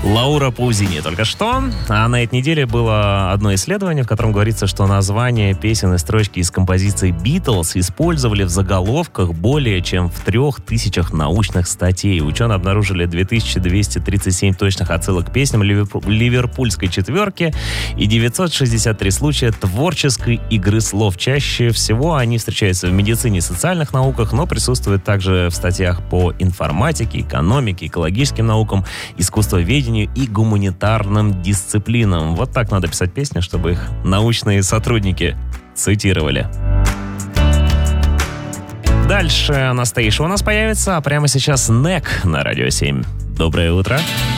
Лаура Паузини только что. А на этой неделе было одно исследование, в котором говорится, что название песен и строчки из композиции «Битлз» использовали в заголовках более чем в 3000 научных статей. Ученые обнаружили 2237 точных отсылок к песням ливерпульской четверки и 963 случая творческой игры слов. Чаще всего они встречаются в медицине и социальных науках, но присутствуют также в статьях по информатике, экономике, экологическим наукам, искусствоведению и гуманитарным дисциплинам. Вот так надо писать песни, чтобы их научные сотрудники цитировали. Дальше Анастейша у нас появится, а прямо сейчас Neck на Радио 7. Доброе утро.